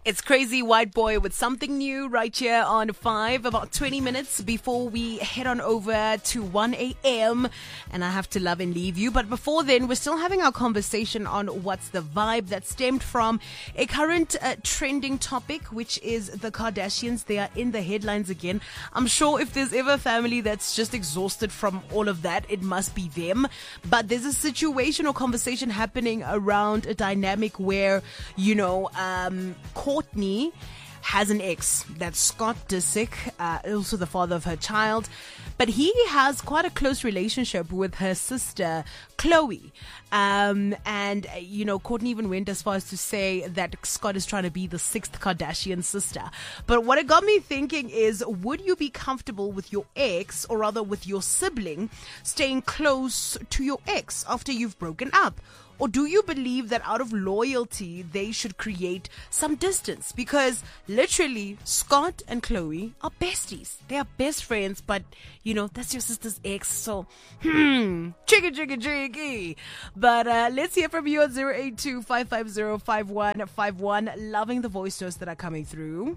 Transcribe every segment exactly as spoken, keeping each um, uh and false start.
It's Crazy White Boy with something new right here on five, about twenty minutes before we head on over to one a.m. and I have to love and leave you. But before then, we're still having our conversation on what's the vibe that stemmed from a current uh, trending topic, which is the Kardashians. They are in the headlines again. I'm sure if there's ever a family that's just exhausted from all of that, it must be them. But there's a situation or conversation happening around a dynamic where, you know, um, Kourtney has an ex, that's Scott Disick, uh, also the father of her child, but he has quite a close relationship with her sister Khloe, um, and uh, you know, Kourtney even went as far as to say that Scott is trying to be the sixth Kardashian sister. But what it got me thinking is, would you be comfortable with your ex, or rather with your sibling, staying close to your ex after you've broken up? Or do you believe that out of loyalty, they should create some distance? Because literally, Scott and Khloe are besties. They are best friends, but, you know, that's your sister's ex. So, hmm, tricky, tricky, tricky. But uh, let's hear from you at zero eight two, five five zero, five one five one. Loving the voice notes that are coming through.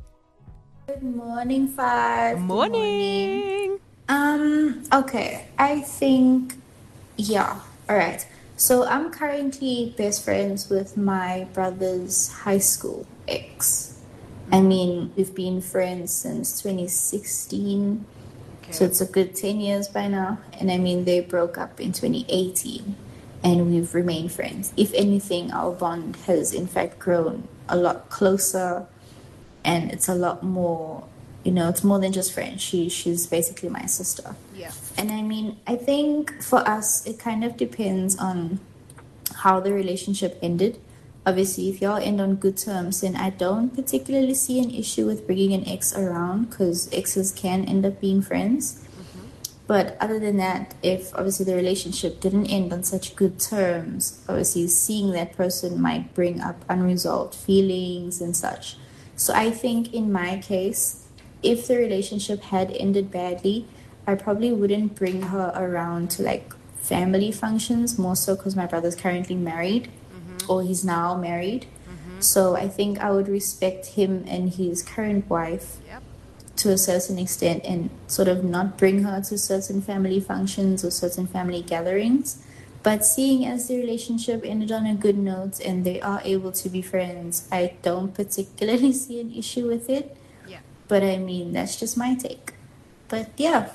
Good morning, Five. Morning. Good morning. Um, okay, I think, yeah, all right. So I'm currently best friends with my brother's high school ex. I mean, we've been friends since twenty sixteen, okay. So it's a good ten years by now. And I mean, they broke up in twenty eighteen, and we've remained friends. If anything, our bond has in fact grown a lot closer, and it's a lot more, you know, it's more than just friends. She, she's basically my sister. Yeah. And I mean, I think for us, it kind of depends on how the relationship ended. Obviously, if y'all end on good terms, then I don't particularly see an issue with bringing an ex around, because exes can end up being friends. Mm-hmm. But other than that, if obviously the relationship didn't end on such good terms, obviously seeing that person might bring up unresolved feelings and such. So I think in my case, if the relationship had ended badly, I probably wouldn't bring her around to like family functions, more so because my brother's currently married, mm-hmm. or he's now married. Mm-hmm. So I think I would respect him and his current wife yep. to a certain extent, and sort of not bring her to certain family functions or certain family gatherings. But seeing as the relationship ended on a good note and they are able to be friends, I don't particularly see an issue with it. Yeah. But I mean, that's just my take. But yeah,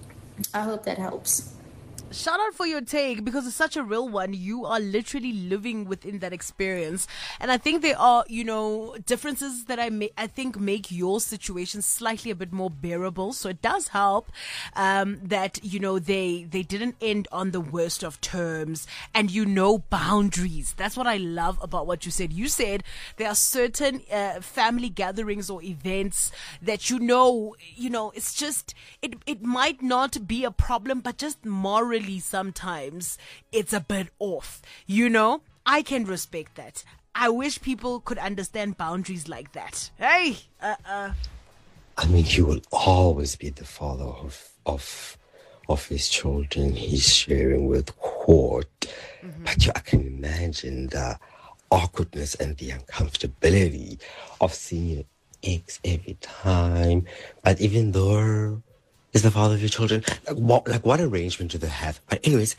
I hope that helps. Shout out for your take, because it's such a real one. You are literally living within that experience. And I think there are, you know, differences that I may, I think make your situation slightly a bit more bearable. So it does help um, that, you know, they, they didn't end on the worst of terms, and you know boundaries. That's what I love about what you said. You said there are certain uh, family gatherings or events that, you know, you know, it's just, it, it might not be a problem, but just morally sometimes it's a bit off, you know. I can respect that. I wish people could understand boundaries like that. Hey, uh, uh. I mean, he will always be the father of of of his children. He's sharing with Court, mm-hmm. but you, I can imagine the awkwardness and the uncomfortability of seeing your ex every time. But even though is the father of your children, like what, like what arrangement do they have? But anyways,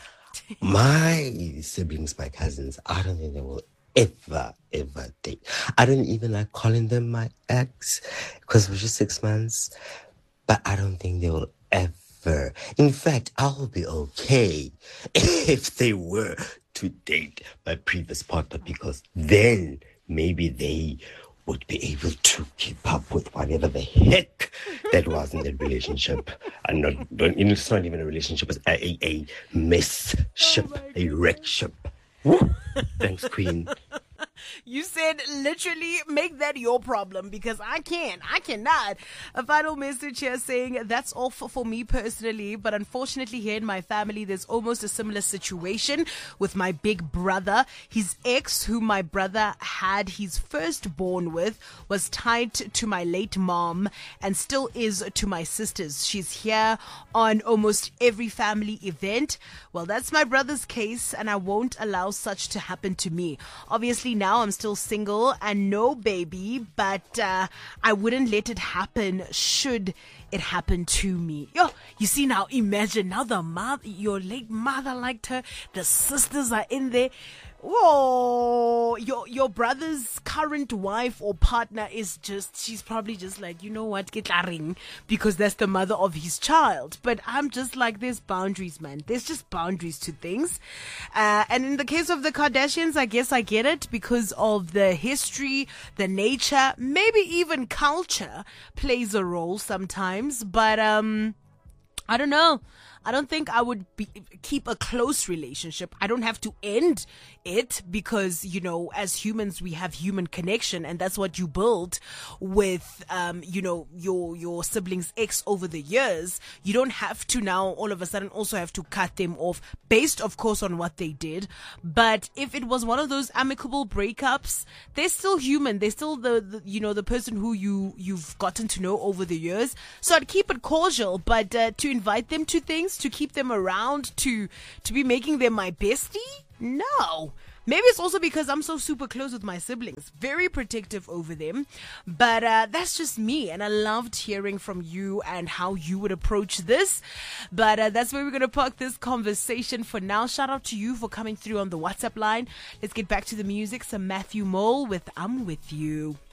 my siblings, my cousins, I don't think they will ever, ever date. I don't even like calling them my ex, because it was just six months. But I don't think they will ever. In fact, I will be okay if they were to date my previous partner, because then maybe they would be able to keep up with whatever the heck that was in the relationship. And not, don't, it's not even a relationship, it's a, a, a mess ship, oh a wreck ship. Thanks, Queen. You said literally make that your problem, because I can't. I cannot. A final message here saying that's all for, for me personally, but unfortunately here in my family there's almost a similar situation with my big brother. His ex, whom my brother had his firstborn with, was tied to my late mom and still is to my sisters. She's here on almost every family event. Well, that's my brother's case, and I won't allow such to happen to me. Obviously now I'm still single and no baby, but uh, I wouldn't let it happen should it happen to me. Yo, you see now, imagine now the mother, your late mother liked her, the sisters are in there. Whoa, your your brother's current wife or partner is just, she's probably just like, you know what, get la ring, because that's the mother of his child. But I'm just like, there's boundaries, man. There's just boundaries to things. Uh, and in the case of the Kardashians, I guess I get it because of the history, the nature, maybe even culture plays a role sometimes. But um, I don't know. I don't think I would be, keep a close relationship. I don't have to end it because, you know, as humans, we have human connection, and that's what you build with, um, you know, your, your siblings' ex over the years. You don't have to now all of a sudden also have to cut them off based, of course, on what they did. But if it was one of those amicable breakups, they're still human. They're still the, the you know, the person who you, you've gotten to know over the years. So I'd keep it cordial, but, uh, to invite them to things, to keep them around, to to be making them my bestie? No. Maybe it's also because I'm so super close with my siblings, very protective over them. But uh, that's just me, and I loved hearing from you and how you would approach this. But uh, that's where we're going to park this conversation for now. Shout out to you for coming through on the WhatsApp line. Let's get back to the music. Some Matthew Mole with I'm With You.